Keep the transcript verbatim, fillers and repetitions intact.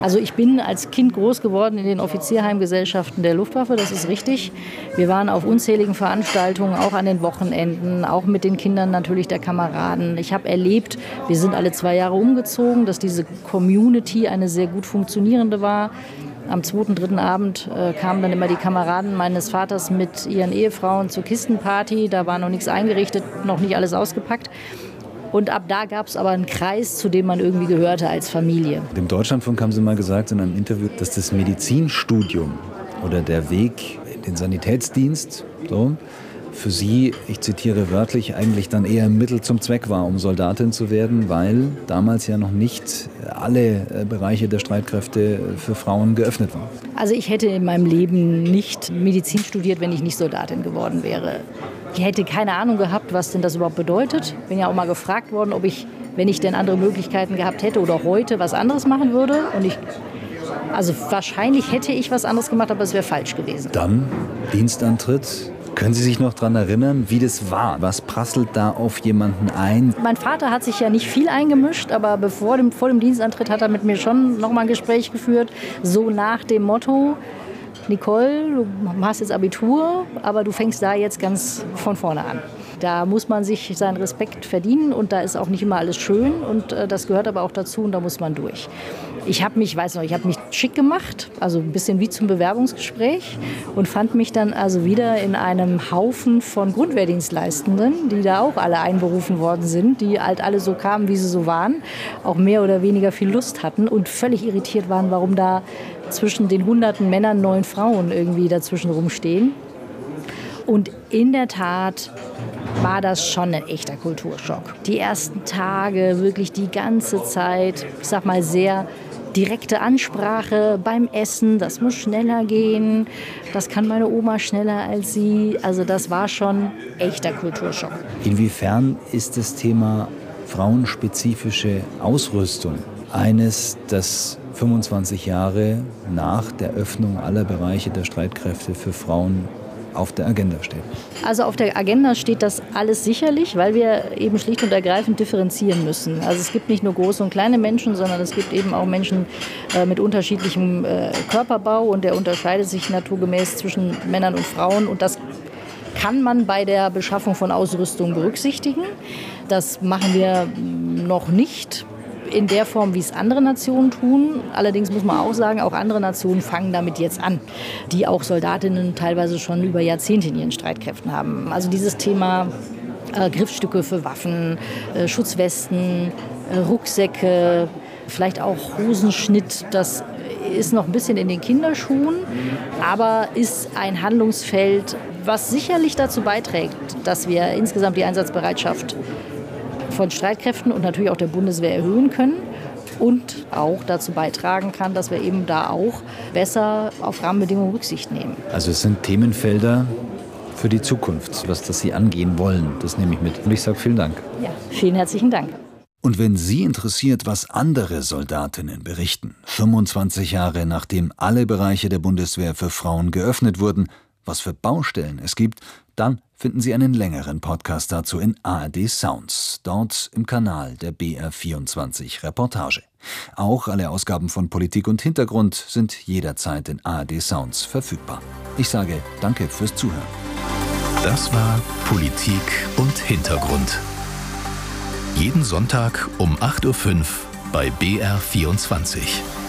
Also ich bin als Kind groß geworden in den Offizierheimgesellschaften der Luftwaffe, das ist richtig. Wir waren auf unzähligen Veranstaltungen, auch an den Wochenenden, auch mit den Kindern natürlich der Kameraden. Ich habe erlebt, wir sind alle zwei Jahre umgezogen, dass diese Community eine sehr gut funktionierende war. Am zweiten, dritten Abend äh, kamen dann immer die Kameraden meines Vaters mit ihren Ehefrauen zur Kistenparty. Da war noch nichts eingerichtet, noch nicht alles ausgepackt. Und ab da gab es aber einen Kreis, zu dem man irgendwie gehörte als Familie. Dem Deutschlandfunk haben Sie mal gesagt in einem Interview, dass das Medizinstudium oder der Weg in den Sanitätsdienst so, für Sie, ich zitiere wörtlich, eigentlich dann eher ein Mittel zum Zweck war, um Soldatin zu werden, weil damals ja noch nicht alle Bereiche der Streitkräfte für Frauen geöffnet waren. Also ich hätte in meinem Leben nicht Medizin studiert, wenn ich nicht Soldatin geworden wäre. Ich hätte keine Ahnung gehabt, was denn das überhaupt bedeutet. Bin ja auch mal gefragt worden, ob ich, wenn ich denn andere Möglichkeiten gehabt hätte oder heute was anderes machen würde. Und ich, also wahrscheinlich hätte ich was anderes gemacht, aber es wäre falsch gewesen. Dann Dienstantritt. Können Sie sich noch daran erinnern, wie das war? Was prasselt da auf jemanden ein? Mein Vater hat sich ja nicht viel eingemischt, aber bevor dem, vor dem Dienstantritt hat er mit mir schon noch mal ein Gespräch geführt. So nach dem Motto: Nicole, du machst jetzt Abitur, aber du fängst da jetzt ganz von vorne an. Da muss man sich seinen Respekt verdienen und da ist auch nicht immer alles schön und äh, das gehört aber auch dazu und da muss man durch. Ich habe mich, weiß noch, ich habe mich schick gemacht, also ein bisschen wie zum Bewerbungsgespräch und fand mich dann also wieder in einem Haufen von Grundwehrdienstleistenden, die da auch alle einberufen worden sind, die halt alle so kamen, wie sie so waren, auch mehr oder weniger viel Lust hatten und völlig irritiert waren, warum da zwischen den hunderten Männern neun Frauen irgendwie dazwischen rumstehen. Und in der Tat war das schon ein echter Kulturschock. Die ersten Tage, wirklich die ganze Zeit, ich sag mal sehr direkte Ansprache beim Essen, das muss schneller gehen, das kann meine Oma schneller als sie. Also das war schon echter Kulturschock. Inwiefern ist das Thema frauenspezifische Ausrüstung eines, das fünfundzwanzig Jahre nach der Öffnung aller Bereiche der Streitkräfte für Frauen auf der Agenda steht? Also auf der Agenda steht das alles sicherlich, weil wir eben schlicht und ergreifend differenzieren müssen. Also es gibt nicht nur große und kleine Menschen, sondern es gibt eben auch Menschen äh, mit unterschiedlichem äh, Körperbau und der unterscheidet sich naturgemäß zwischen Männern und Frauen und das kann man bei der Beschaffung von Ausrüstung berücksichtigen. Das machen wir noch nicht in der Form, wie es andere Nationen tun. Allerdings muss man auch sagen, auch andere Nationen fangen damit jetzt an, die auch Soldatinnen teilweise schon über Jahrzehnte in ihren Streitkräften haben. Also dieses Thema äh, Griffstücke für Waffen, äh, Schutzwesten, äh, Rucksäcke, vielleicht auch Hosenschnitt, das ist noch ein bisschen in den Kinderschuhen, aber ist ein Handlungsfeld, was sicherlich dazu beiträgt, dass wir insgesamt die Einsatzbereitschaft von Streitkräften und natürlich auch der Bundeswehr erhöhen können und auch dazu beitragen kann, dass wir eben da auch besser auf Rahmenbedingungen Rücksicht nehmen. Also es sind Themenfelder für die Zukunft, was das Sie angehen wollen. Das nehme ich mit. Und ich sage vielen Dank. Ja, vielen herzlichen Dank. Und wenn Sie interessiert, was andere Soldatinnen berichten, fünfundzwanzig Jahre nachdem alle Bereiche der Bundeswehr für Frauen geöffnet wurden, was für Baustellen es gibt, dann finden Sie einen längeren Podcast dazu in A R D Sounds, dort im Kanal der B R vierundzwanzig Reportage. Auch alle Ausgaben von Politik und Hintergrund sind jederzeit in A R D Sounds verfügbar. Ich sage danke fürs Zuhören. Das war Politik und Hintergrund. Jeden Sonntag um acht Uhr fünf bei B R vierundzwanzig.